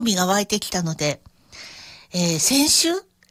味が湧いてきたので、先週、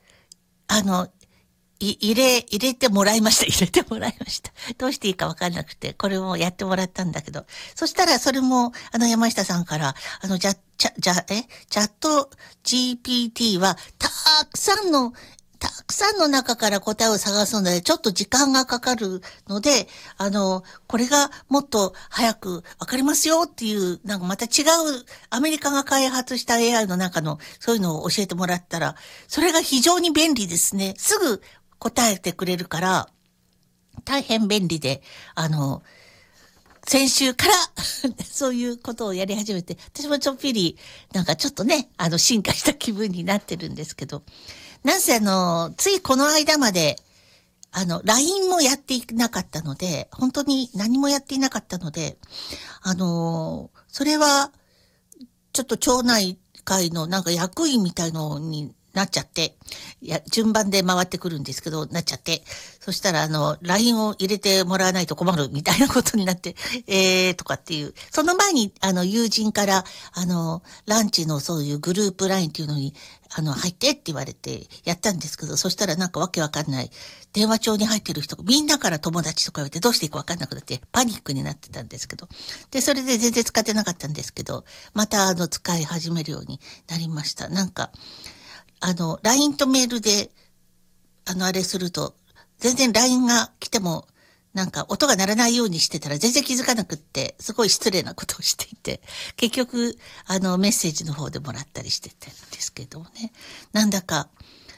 入れてもらいました。入れてもらいました。どうしていいかわかんなくて、これもやってもらったんだけど。そしたら、それも、山下さんから、チャット GPT は、たくさんの中から答えを探すので、ちょっと時間がかかるので、これがもっと早くわかりますよっていう、なんかまた違う、アメリカが開発した AI の中の、そういうのを教えてもらったら、それが非常に便利ですね。すぐ答えてくれるから、大変便利で、先週からそういうことをやり始めて、私もちょっぴり、なんかちょっとね、進化した気分になってるんですけど、なんせついこの間まで、LINE もやっていなかったので、本当に何もやっていなかったので、それは、ちょっと町内会のなんか役員みたいのになっちゃって、順番で回ってくるんですけど、なっちゃって、そしたらLINE を入れてもらわないと困るみたいなことになって、とかっていう。その前に、友人から、ランチのそういうグループ LINE っていうのに、入ってって言われてやったんですけど、そしたらなんかわけわかんない。電話帳に入ってる人がみんなから友達とか言われてどうしていいかわかんなくなってパニックになってたんですけど。で、それで全然使ってなかったんですけど、また使い始めるようになりました。なんか、LINE とメールで、あれすると、全然 LINE が来ても、なんか音が鳴らないようにしてたら全然気づかなくって、すごい失礼なことをしていて、結局、メッセージの方でもらったりしてたんですけどもね。なんだか、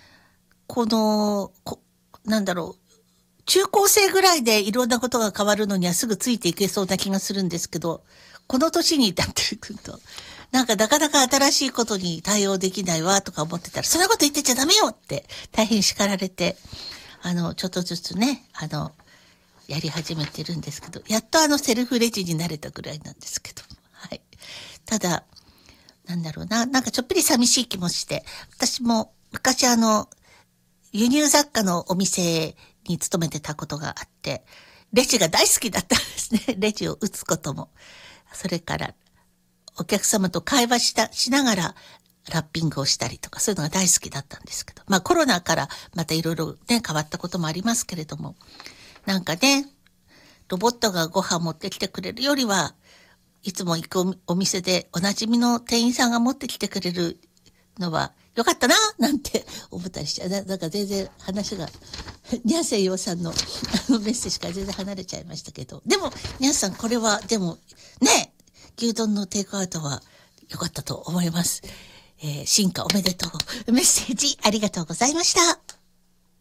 なんだろう、中高生ぐらいでいろんなことが変わるのにはすぐついていけそうな気がするんですけど、この年に至ってくると、なんかなかなか新しいことに対応できないわとか思ってたら、そんなこと言ってちゃダメよって大変叱られて、ちょっとずつね、やり始めてるんですけど、やっとセルフレジになれたぐらいなんですけど、はい。ただ、なんだろうな、なんかちょっぴり寂しい気もして、私も昔輸入雑貨のお店に勤めてたことがあって、レジが大好きだったんですね。レジを打つことも。それから、お客様と会話しながらラッピングをしたりとか、そういうのが大好きだったんですけど。まあコロナからまたいろいろね、変わったこともありますけれども。なんかね、ロボットがご飯持ってきてくれるよりは、いつも行くお店でおなじみの店員さんが持ってきてくれるのはよかったななんて思ったりしちゃう。なんか全然話が、ニャンセイヨウさんのメッセージから全然離れちゃいましたけど。でも、ニャンさんこれは、でも、ね、牛丼のテイクアウトは良かったと思います。進化おめでとう。メッセージありがとうございました。